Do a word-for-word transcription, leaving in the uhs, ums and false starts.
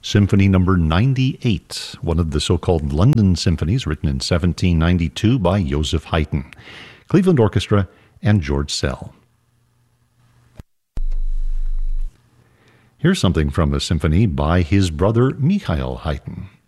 Symphony number ninety-eight, one of the so-called London symphonies written in seventeen ninety-two by Joseph Haydn, Cleveland Orchestra, and George Szell. Here's something from a symphony by his brother Michael Haydn.